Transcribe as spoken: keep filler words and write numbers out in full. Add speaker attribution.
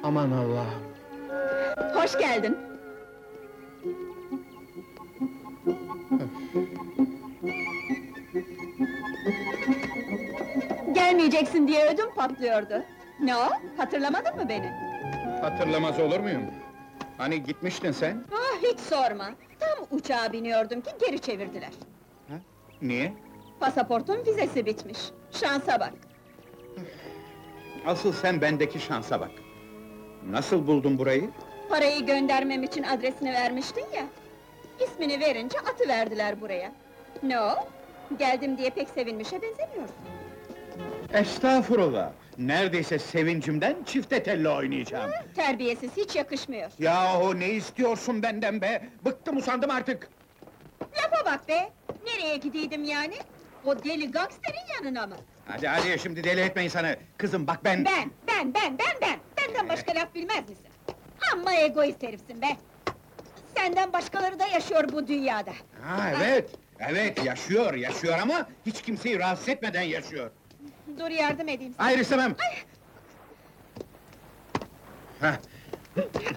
Speaker 1: Aman Allah'ım!
Speaker 2: Hoş geldin. Gelmeyeceksin diye ödüm patlıyordu. Ne o? Hatırlamadın mı beni?
Speaker 3: Hatırlamaz olur muyum? Hani gitmiştin sen?
Speaker 2: Ah, hiç sorma! Tam uçağa biniyordum ki geri çevirdiler.
Speaker 3: Ha? Niye?
Speaker 2: Pasaportun vizesi bitmiş. Şansa bak!
Speaker 3: Asıl sen bendeki şansa bak. Nasıl buldun burayı?
Speaker 2: Parayı göndermem için adresini vermiştin ya. İsmini verince atıverdiler buraya. Ne o? Geldim diye pek sevinmişe benzemiyorsun.
Speaker 3: Estağfurullah! Neredeyse sevincimden çifte telli oynayacağım.
Speaker 2: Terbiyesiz, hiç yakışmıyor.
Speaker 3: Yahu ne istiyorsun benden be? Bıktım usandım artık!
Speaker 2: Lafa bak be! Nereye gideydim yani? O deli gangsterin yanına mı?
Speaker 3: Hadi hadi şimdi deli etme insanı! Kızım bak ben...
Speaker 2: Ben, ben, ben, ben, ben! Benden başka laf bilmez misin? Amma egoist herifsin be! Senden başkaları da yaşıyor bu dünyada.
Speaker 3: Ha evet, evet yaşıyor, yaşıyor ama hiç kimseyi rahatsız etmeden yaşıyor.
Speaker 2: Dur yardım edeyim sana.
Speaker 3: Hayır istemem! Hah!